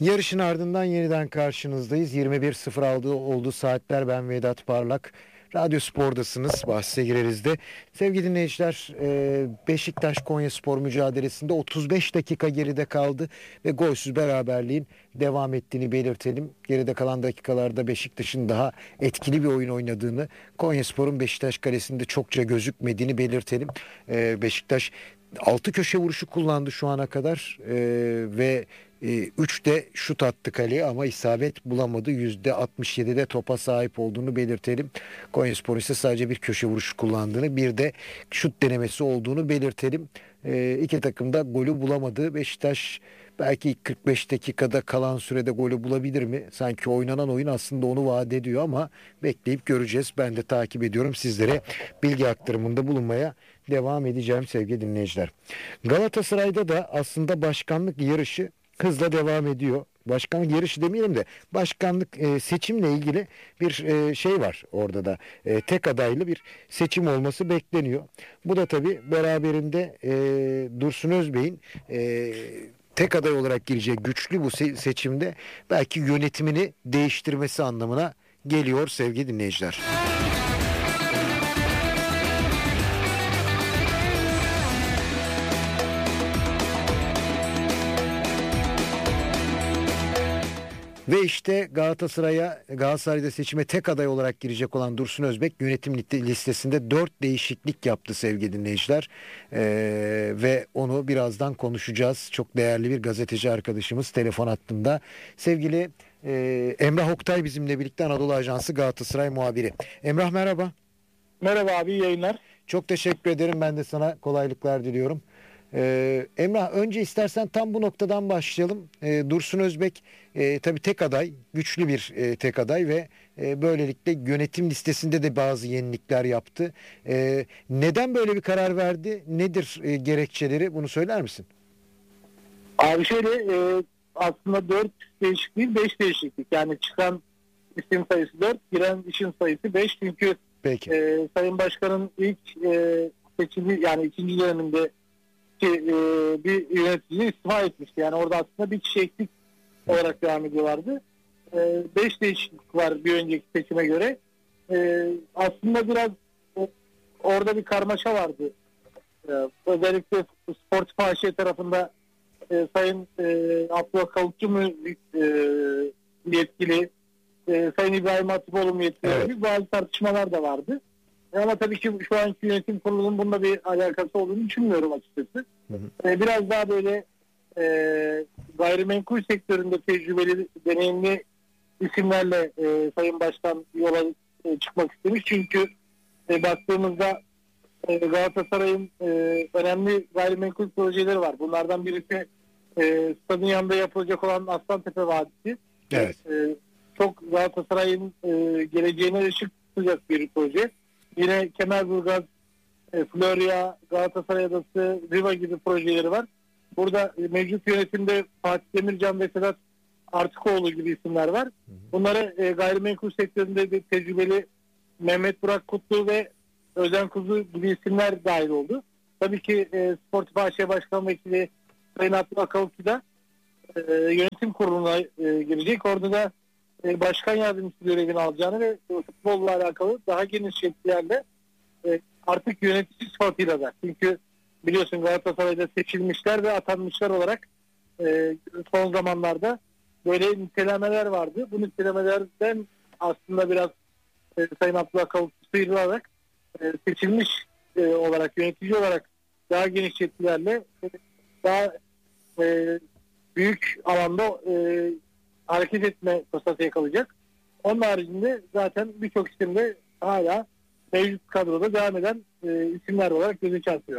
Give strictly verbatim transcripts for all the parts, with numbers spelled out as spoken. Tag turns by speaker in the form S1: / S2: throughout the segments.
S1: Yarışın ardından yeniden karşınızdayız. yirmi bir sıfır altı oldu saatler. Ben Vedat Parlak. Radyo Spor'dasınız. Bahse gireriz de. Sevgili dinleyiciler, Beşiktaş Konyaspor mücadelesinde otuz beş dakika geride kaldı ve golsüz beraberliğin devam ettiğini belirtelim. Geride kalan dakikalarda Beşiktaş'ın daha etkili bir oyun oynadığını, Konyaspor'un Beşiktaş kalesinde çokça gözükmediğini belirtelim. Beşiktaş altı köşe vuruşu kullandı şu ana kadar ve üç de şut attı kaleye ama isabet bulamadı. yüzde altmış yedide topa sahip olduğunu belirtelim. Konyaspor ise sadece bir köşe vuruşu kullandığını, bir de şut denemesi olduğunu belirtelim. E, iki takım da golü bulamadı. Beşiktaş belki ilk kırk beş dakikada kalan sürede golü bulabilir mi? Sanki oynanan oyun aslında onu vaat ediyor ama bekleyip göreceğiz. Ben de takip ediyorum. Sizlere bilgi aktarımında bulunmaya devam edeceğim sevgili dinleyiciler. Galatasaray'da da aslında başkanlık yarışı hızla devam ediyor. Başkanlık yarışı demeyelim de başkanlık e, seçimle ilgili bir e, şey var orada da. E, tek adaylı bir seçim olması bekleniyor. Bu da tabii beraberinde e, Dursun Özbey'in e, tek aday olarak gireceği güçlü bu se- seçimde belki yönetimini değiştirmesi anlamına geliyor sevgili dinleyiciler. Ve işte Galatasaray'a Galatasaray'da seçime tek aday olarak girecek olan Dursun Özbek yönetim listesinde dört değişiklik yaptı sevgili dinleyiciler. Ee, ve onu birazdan konuşacağız. Çok değerli bir gazeteci arkadaşımız telefon hattında. Sevgili e, Emrah Oktay bizimle birlikte, Anadolu Ajansı Galatasaray muhabiri. Emrah merhaba.
S2: Merhaba abi, iyi yayınlar.
S1: Çok teşekkür ederim. Ben de sana kolaylıklar diliyorum. Ee, Emrah, önce istersen tam bu noktadan başlayalım. Ee, Dursun Özbek e, tabii tek aday, güçlü bir e, tek aday ve e, böylelikle yönetim listesinde de bazı yenilikler yaptı. E, neden böyle bir karar verdi? Nedir e, gerekçeleri? Bunu söyler misin?
S2: Abi şöyle e, aslında dört değişiklik, beş değişiklik. Yani çıkan isim sayısı dört, giren isim sayısı beş. Çünkü e, Sayın Başkan'ın ilk e, seçimi, yani ikinci döneminde ki, e, bir yönetici istifa etmişti. Yani orada aslında bir kişi eksik olarak devam ediyorlardı. E, beş değişiklik var bir önceki seçime göre. E, aslında biraz e, orada bir karmaşa vardı. E, özellikle Sportif A Ş tarafında e, Sayın e, Abdullah Kavukçu mu e, yetkili, e, Sayın İbrahim Hatipoğlu mu yetkili, evet. Bazı tartışmalar da vardı. Ama tabii ki şu anki yönetim kurulunun bununla bir alakası olduğunu düşünmüyorum açıkçası. Hı hı. Ee, biraz daha böyle e, gayrimenkul sektöründe tecrübeli, deneyimli isimlerle e, Sayın Başkan yola e, çıkmak istemiş. Çünkü e, baktığımızda e, Galatasaray'ın e, önemli gayrimenkul projeleri var. Bunlardan birisi e, stadın yanında yapılacak olan Aslantepe Vadisi.
S1: Evet.
S2: E, çok Galatasaray'ın e, geleceğine ışık tutacak bir proje. Yine Kemerburgaz, e, Florya, Galatasaray Adası, Riva gibi projeleri var. Burada e, mevcut yönetimde Fatih Demircan ve Sedat Artıkoğlu gibi isimler var. Bunlara e, gayrimenkul sektöründe de tecrübeli Mehmet Burak Kutlu ve Özen Kuzu gibi isimler dahil oldu. Tabii ki e, Sportif A Ş Başkan Vekili Sayın Abdullah Kavukçu da e, yönetim kuruluna e, girecek. Orada da e, başkan yardımcısı görevini alacağını ve e, futbolla alakalı daha geniş şekillerle e, artık yönetici sıfatıyla da. Çünkü biliyorsun Galatasaray'da seçilmişler ve atanmışlar olarak e, son zamanlarda böyle nitelemeler vardı. Bu nitelemelerden aslında biraz e, Sayın Abdullah Kavukçu sıyrılarak e, seçilmiş e, olarak, yönetici olarak daha geniş yetkilerle e, daha e, büyük alanda e, hareket etme fırsatı yakalayacak. Onun haricinde zaten birçok isimde hala mevcut kadroda devam eden e, isimler olarak göze çarpıyor.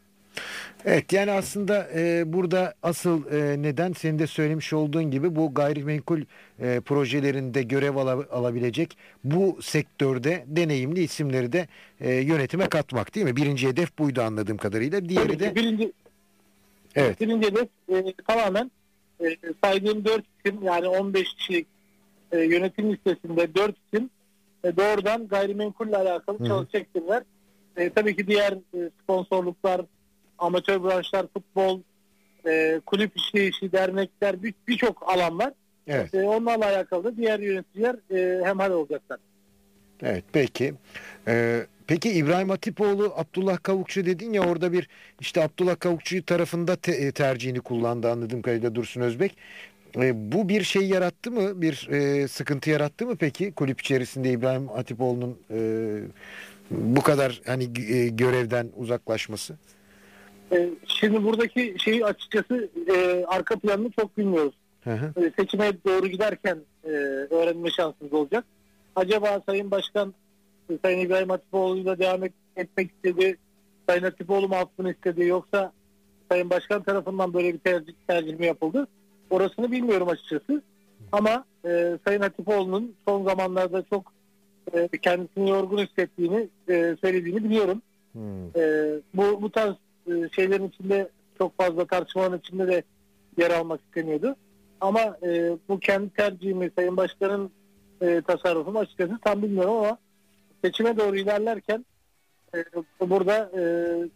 S1: Evet, yani aslında e, burada asıl e, neden senin de söylemiş olduğun gibi bu gayrimenkul e, projelerinde görev ala, alabilecek bu sektörde deneyimli isimleri de e, yönetime katmak, değil mi? Birinci hedef buydu anladığım kadarıyla. Diğeri de
S2: birinci, evet. birinci hedef e, tamamen e, saydığım dört isim, yani on beş kişilik e, yönetim listesinde dört isim e, doğrudan gayrimenkulle alakalı Hı. çalışacak isimler. E, tabii ki diğer e, sponsorluklar, amatör branşlar, futbol, e, kulüp işleyişi, dernekler, bir- birçok alan var.
S1: Evet.
S2: E, onlarla alakalı da diğer yöneticiler e, hemhal olacaklar.
S1: Evet, peki. Ee, peki İbrahim Hatipoğlu, Abdullah Kavukçu dedin ya, orada bir işte Abdullah Kavukçu tarafında te- e, tercihini kullandı anladığım kadarıyla Dursun Özbek. Ee, bu bir şey yarattı mı? Bir e, sıkıntı yarattı mı peki kulüp içerisinde İbrahim Hatipoğlu'nun e, bu kadar hani e, görevden uzaklaşması?
S2: E, şimdi buradaki şeyi açıkçası e, arka planını çok bilmiyoruz.
S1: Hı hı.
S2: E, seçime doğru giderken e, öğrenme şansımız olacak. Acaba Sayın Başkan e, Sayın İbrahim Hatipoğlu'yla devam et, etmek istedi, Sayın Hatipoğlu mu affını istedi, yoksa Sayın Başkan tarafından böyle bir tercih, tercih mi yapıldı? Orasını bilmiyorum açıkçası. Ama e, Sayın Hatipoğlu'nun son zamanlarda çok e, kendisini yorgun hissettiğini e, söylediğini biliyorum.
S1: Hmm.
S2: E, bu bu tarz e, şeylerin içinde, çok fazla tartışmaların içinde de yer almak isteniyordu. Ama e, bu kendi tercihimi, Sayın Başkan'ın e, tasarrufu açıkçası tam bilmiyorum, ama seçime doğru ilerlerken e, burada e,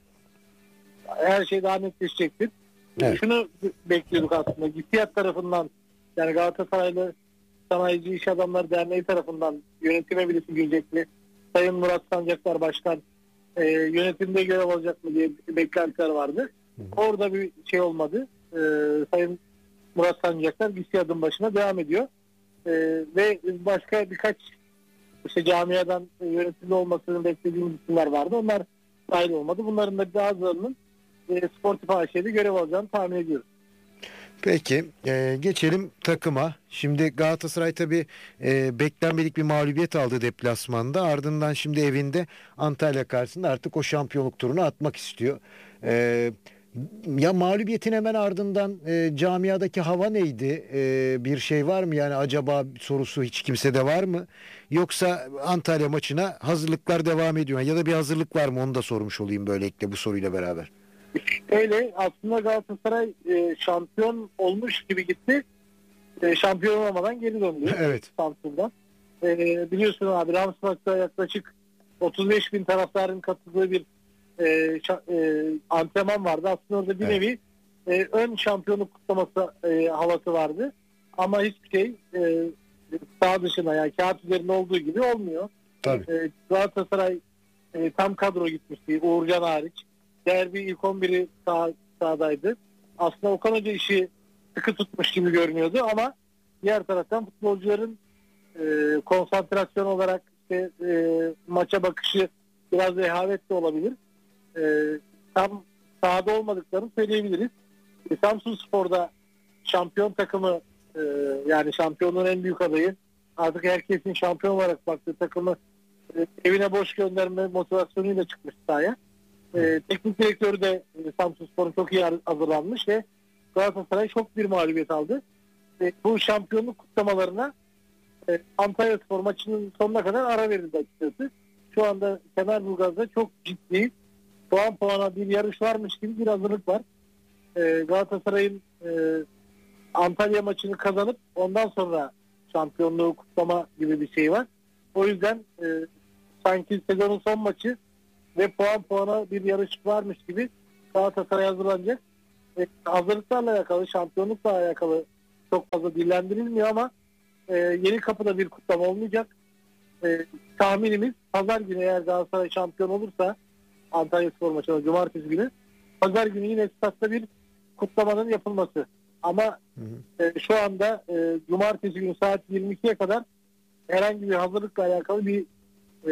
S2: her şey daha netleşecektir.
S1: Evet.
S2: Şunu bekliyorduk aslında. GİTİAD tarafından, yani Galatasaraylı Sanayici İş Adamları Derneği tarafından yönetime birisi girecek mi? Sayın Murat Sancaktar Başkan e, yönetimde görev alacak mı diye beklentiler vardı.
S1: Hı hı.
S2: Orada bir şey olmadı. E, Sayın Murat Sancaktar GİTİAD'ın başına devam ediyor. E, ve başka birkaç işte camiadan e, yönetimde olmasını beklediğimiz isimler vardı. Onlar dahil olmadı. Bunların da bazılarının e, sportif A Ş'de görev alacağını tahmin ediyoruz.
S1: Peki e, geçelim takıma. Şimdi Galatasaray tabii e, beklenmedik bir mağlubiyet aldı deplasmanda. Ardından şimdi evinde Antalya karşısında artık o şampiyonluk turunu atmak istiyor. E, ya mağlubiyetin hemen ardından e, camiadaki hava neydi? E, bir şey var mı? Yani acaba sorusu hiç kimsede var mı? Yoksa Antalya maçına hazırlıklar devam ediyor. Ya da bir hazırlık var mı? Onu da sormuş olayım böylelikle bu soruyla beraber.
S2: Öyle aslında Galatasaray e, şampiyon olmuş gibi gitti. E, şampiyon olamadan geri döndü.
S1: Evet.
S2: Samsun'dan. E, biliyorsun abi, Ramsbach'ta yaklaşık otuz beş bin taraftarın katıldığı bir e, şa- e, antrenman vardı. Aslında orada bir
S1: Evet.
S2: nevi e, ön şampiyonluk kutlaması e, havası vardı. Ama hiçbir şey e, sağ dışına, yani kağıt üzerinde olduğu gibi olmuyor.
S1: Tabii.
S2: E, Galatasaray e, tam kadro gitmişti, Uğurcan hariç. Derbi ilk on biri sah- sahadaydı. Aslında Okan Hoca işi sıkı tutmuş gibi görünüyordu, ama diğer taraftan futbolcuların e, konsantrasyon olarak işte, e, maça bakışı biraz rehavet de olabilir. E, tam sahada olmadıklarını söyleyebiliriz. E, Samsunspor'da şampiyon takımı, e, yani şampiyonluğun en büyük adayı, artık herkesin şampiyon olarak baktığı takımı e, evine boş gönderme motivasyonuyla çıkmış sahaya. E, teknik direktörü de e, Samsunspor'un çok iyi hazırlanmış ve Galatasaray çok bir mağlubiyet aldı. E, bu şampiyonluk kutlamalarına e, Antalyaspor maçının sonuna kadar ara verildi açıkçası. Şu anda Kemerburgaz'da çok ciddi puan puana bir yarış varmış gibi bir hazırlık var. E, Galatasaray'ın e, Antalya maçını kazanıp ondan sonra şampiyonluğu kutlama gibi bir şey var. O yüzden e, sanki sezonun son maçı ve puan puana bir yarış varmış gibi Galatasaray hazırlanacak. E, hazırlıklarla alakalı, şampiyonlukla alakalı çok fazla dillendirilmiyor, ama e, yeni kapıda bir kutlama olmayacak. E, tahminimiz pazar günü, eğer Galatasaray şampiyon olursa Antalyaspor maçına cumartesi günü, pazar günü yine statta bir kutlamanın yapılması. Ama
S1: Hı hı.
S2: e, şu anda e, cumartesi günü saat yirmi ikiye kadar herhangi bir hazırlıkla alakalı bir e,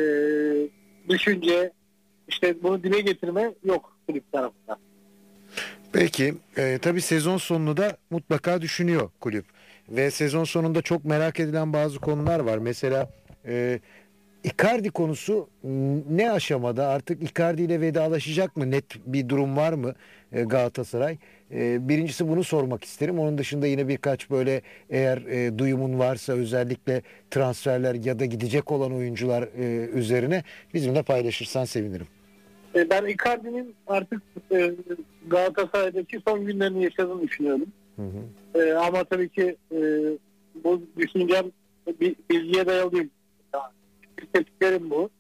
S2: düşünce, işte bunu dile getirme yok kulüp tarafından.
S1: Peki, e, tabii sezon sonunu da mutlaka düşünüyor kulüp. Ve sezon sonunda çok merak edilen bazı konular var. Mesela e, Icardi konusu m, ne aşamada? Artık Icardi ile vedalaşacak mı? Net bir durum var mı e, Galatasaray? E, birincisi bunu sormak isterim. Onun dışında yine birkaç böyle, eğer e, duyumun varsa özellikle transferler ya da gidecek olan oyuncular e, üzerine bizimle paylaşırsan sevinirim.
S2: E, ben Icardi'nin artık e, Galatasaray'daki son günlerini yaşadığını düşünüyorum.
S1: Hı hı.
S2: E, ama tabii ki e, bu düşüncem bir bilgiye dayalı değil. Yani, tepkilerim bu.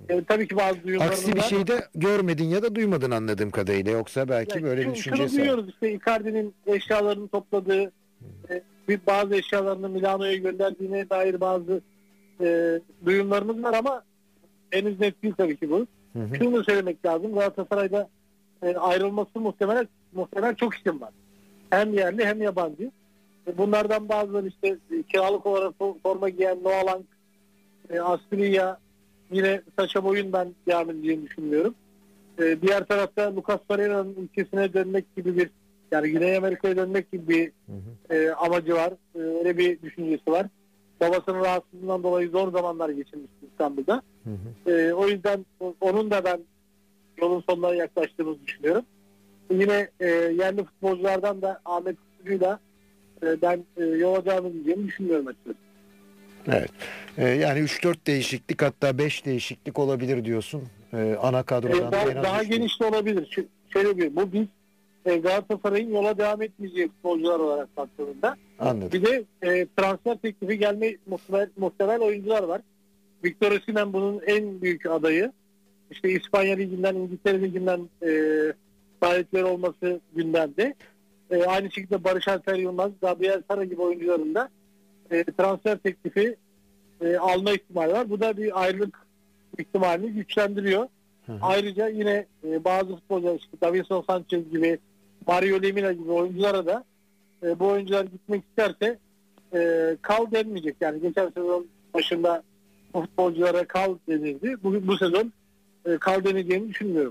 S2: e, tabii ki bazı duyumlarımız
S1: Aksi bir
S2: var.
S1: şey de görmedin ya da duymadın anladığım kadarıyla. Yoksa belki
S2: Yani
S1: böyle bir
S2: şunu-
S1: düşüncesi
S2: şunu
S1: var.
S2: duyuyoruz işte Icardi'nin eşyalarını topladığı, e, bir bazı eşyalarını Milano'ya gönderdiğine dair bazı e, duyumlarımız var ama henüz net değil tabii ki bu.
S1: Hı hı.
S2: Şunu da söylemek lazım. Galatasaray'da e, ayrılması muhtemelen muhtemelen çok isim var. Hem yerli hem yabancı. E, bunlardan bazıları işte e, kiralık olarak fo- forma giyen Noah Lang, e, Asprilla, yine Sacha Boey'un ben devam edeceğini düşünmüyorum. E, diğer tarafta Lucas Pereira'nın ülkesine dönmek gibi bir, yani Güney Amerika'ya dönmek gibi bir
S1: Hı hı.
S2: e, amacı var. E, öyle bir düşüncesi var. Babasının rahatsızlığından dolayı zor zamanlar geçirmişti İstanbul'da.
S1: Hı hı.
S2: E, o yüzden o- onun da ben yolun sonuna yaklaştığımızı düşünüyorum. Yine e, yerli futbolculardan da Ahmet Kutucu'yla e, ben e, yola devam edeceğimi düşünmüyorum açıkçası.
S1: Evet. Ee, yani üç dört değişiklik, hatta beş değişiklik olabilir diyorsun. Ee, ana
S2: E,
S1: kadrodan da en
S2: daha
S1: az
S2: daha
S1: üç
S2: geniş de olabilir. Şu- Şöyle bir, bu biz e, Galatasaray'ın yola devam etmeyeceği futbolcular olarak baktığında.
S1: Anladım.
S2: Bir de e, transfer teklifi gelme muhtemel, muhtemel oyuncular var. Victor Osimhen bunun en büyük adayı. İşte İspanya Ligi'nden, İngiltere Ligi'nden e, sahipleri olması gündemde. E, aynı şekilde Barış Alper Yılmaz, Gabriel Sara gibi oyuncuların da e, transfer teklifi e, alma ihtimali var. Bu da bir ayrılık ihtimalini güçlendiriyor.
S1: Hı hı.
S2: Ayrıca yine e, bazı futbolcular, işte Davinson Sanchez gibi, Mario Lemina gibi oyunculara da e, bu oyuncular gitmek isterse e, kal denmeyecek. Yani geçen sezon başında bu futbolculara kal denildi. Bu, bu sezon e, kal denileceğini düşünmüyorum.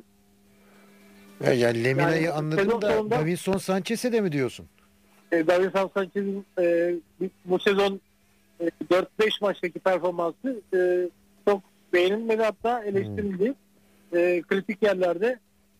S1: Ya, yani Lemina'yı
S2: Yani
S1: anladım
S2: sezon
S1: da
S2: sonunda-
S1: Davinson Sanchez'e de mi diyorsun?
S2: E, Davinson Sanchez'in e, bu sezon e, dört beş maçtaki performansı e, çok beğenilmedi, hatta eleştirildi. E, kritik yerlerde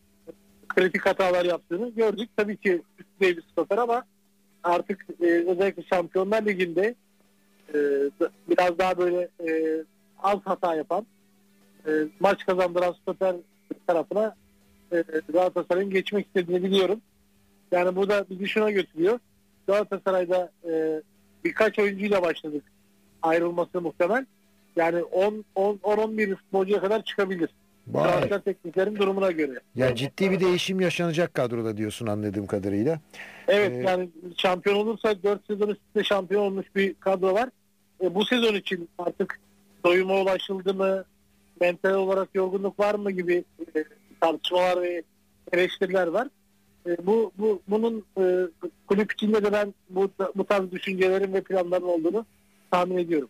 S2: kritik hatalar yaptığını gördük. Tabii ki üst düzey bir stoper ama artık e, özellikle Şampiyonlar Ligi'nde e, biraz daha böyle e, az hata yapan, e, maç kazandıran stoper tarafına e, Galatasaray'ın geçmek istediğini biliyorum. Yani bu da bizi şuna götürüyor. Galatasaray'da e, birkaç oyuncuyla başladık ayrılması muhtemel. Yani on on bir futbolcuya kadar çıkabilir.
S1: Vay.
S2: Transfer tekniklerin durumuna göre.
S1: Ya ciddi bir değişim yaşanacak kadroda diyorsun anladığım kadarıyla.
S2: Evet,
S1: Ee,
S2: yani şampiyon olursa dört sezon üstte şampiyon olmuş bir kadro var. E, bu sezon için artık doyuma ulaşıldı mı, mental olarak yorgunluk var mı gibi e, tartışmalar ve eleştiriler var. E, bu bu bunun e, kulüp içinde de ben bu bu tarz düşüncelerin ve planların olduğunu tahmin ediyorum.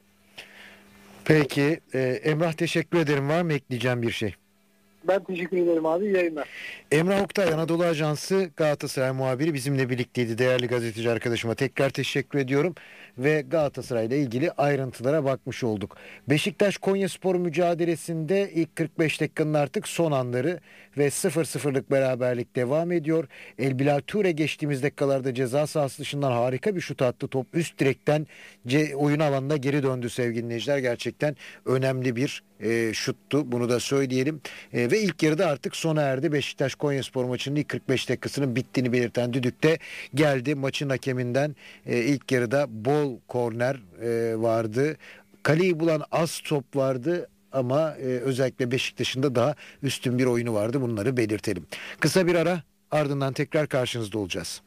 S1: Peki e, Emrah, teşekkür ederim. Var mı ekleyeceğim bir şey?
S2: Ben teşekkür ederim abi. İyi yayınlar.
S1: Emrah Oktay, Anadolu Ajansı Galatasaray muhabiri, bizimle birlikteydi. Değerli gazeteci arkadaşıma tekrar teşekkür ediyorum. Ve Galatasaray ile ilgili ayrıntılara bakmış olduk. Beşiktaş Konyaspor mücadelesinde ilk kırk beş dakikanın artık son anları ve sıfır sıfırlık beraberlik devam ediyor. Elbilal Ture geçtiğimiz dakikalarda ceza sahası dışından harika bir şut attı. Top üst direkten ce- oyun alanına geri döndü sevgili dinleyiciler. Gerçekten önemli bir e, şuttu. Bunu da söyleyelim. E, ve ilk yarıda artık sona erdi. Beşiktaş Konyaspor maçının ilk kırk beş dakikasının bittiğini belirten düdük de geldi. Maçın hakeminden e, ilk yarıda bol korner e, vardı. Kaleyi bulan az top vardı ama e, özellikle Beşiktaş'ın da daha üstün bir oyunu vardı. Bunları belirtelim. Kısa bir ara, ardından tekrar karşınızda olacağız.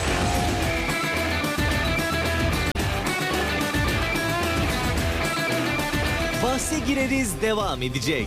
S3: Bahse gireriz devam edecek.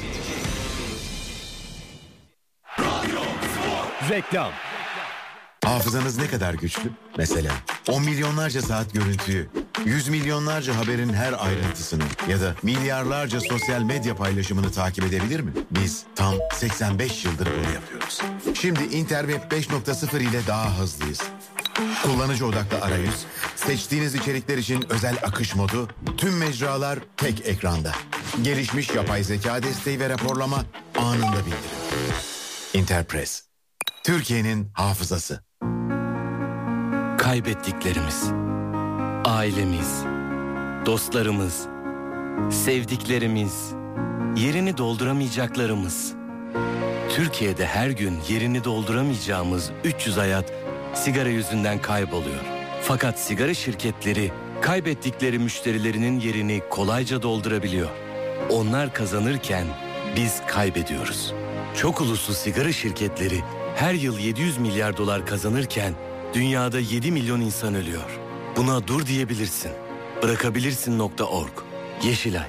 S3: Reklam.
S4: Hafızanız ne kadar güçlü? Mesela on milyonlarca saat görüntüyü, yüz milyonlarca haberin her ayrıntısını ya da milyarlarca sosyal medya paylaşımını takip edebilir mi? Biz tam seksen beş yıldır bunu yapıyoruz. Şimdi Interweb beş nokta sıfır ile daha hızlıyız. Kullanıcı odaklı arayüz, seçtiğiniz içerikler için özel akış modu, tüm mecralar tek ekranda. Gelişmiş yapay zeka desteği ve raporlama anında bildirim. Interpress, Türkiye'nin hafızası.
S5: Kaybettiklerimiz, ailemiz, dostlarımız, sevdiklerimiz, yerini dolduramayacaklarımız. Türkiye'de her gün yerini dolduramayacağımız üç yüz hayat sigara yüzünden kayboluyor. Fakat sigara şirketleri kaybettikleri müşterilerinin yerini kolayca doldurabiliyor. Onlar kazanırken biz kaybediyoruz. Çok uluslu sigara şirketleri her yıl yedi yüz milyar dolar kazanırken dünyada yedi milyon insan ölüyor. Buna dur diyebilirsin. Bırakabilirsin nokta org. Yeşilay.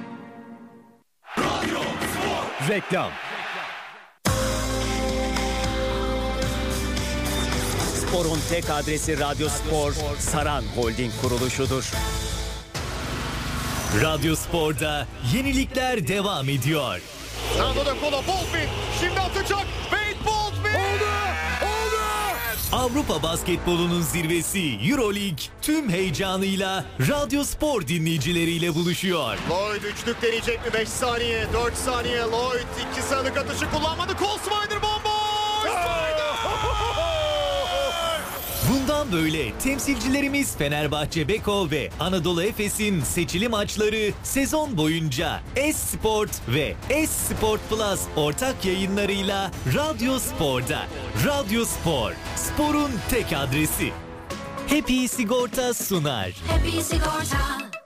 S3: Reklam. Sporun tek adresi Radyo Spor, Saran Holding kuruluşudur. Radyo Spor'da yenilikler devam ediyor.
S6: Sağda da kola Baldwin. Şimdi atacak. Wade Baldwin. Oldu. Oldu.
S3: Avrupa basketbolunun zirvesi Euroleague tüm heyecanıyla Radyo Spor dinleyicileriyle buluşuyor.
S6: Lloyd üçlük deneyecek mi? beş saniye, dört saniye. Lloyd iki sayılık atışı kullanmadı. Cole Snyder bomboş. Snyder.
S3: Bundan böyle temsilcilerimiz Fenerbahçe Beko ve Anadolu Efes'in seçili maçları sezon boyunca S-Sport ve S-Sport Plus ortak yayınlarıyla Radyo Spor'da. Radyo Spor, sporun tek adresi. Happy Sigorta sunar.
S7: Happy Sigorta.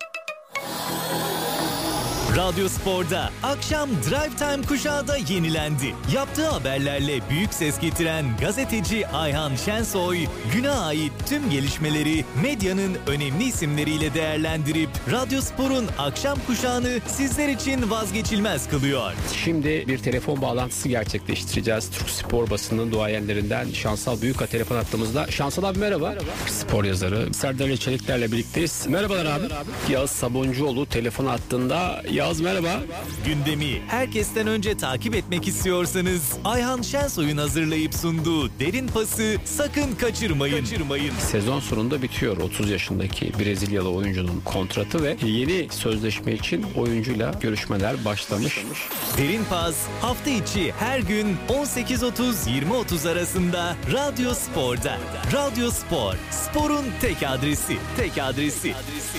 S3: Radyo Spor'da akşam Drive Time kuşağı da yenilendi. Yaptığı haberlerle büyük ses getiren gazeteci Ayhan Şensoy, güne ait tüm gelişmeleri medyanın önemli isimleriyle değerlendirip Radyo Spor'un akşam kuşağını sizler için vazgeçilmez kılıyor.
S8: Şimdi bir telefon bağlantısı gerçekleştireceğiz. Türk spor basının duayenlerinden Şansal Büyük'a telefon attığımızda. Şansal abi merhaba. merhaba. Spor yazarı Serdar Çelikler'le birlikteyiz. Merhabalar abi. abi. Yağız Sabuncuoğlu telefon attığında. Yağız merhaba.
S3: Gündemi herkesten önce takip etmek istiyorsanız Ayhan Şensoy'un hazırlayıp sunduğu Derin Pası sakın kaçırmayın. kaçırmayın.
S8: Sezon sonunda bitiyor otuz yaşındaki Brezilyalı oyuncunun kontratı ve yeni sözleşme için oyuncuyla görüşmeler başlamış.
S3: Derin Pas hafta içi her gün on sekiz otuz yirmi otuz arasında Radyo Spor'da. Radyo Spor, sporun tek adresi. Tek adresi.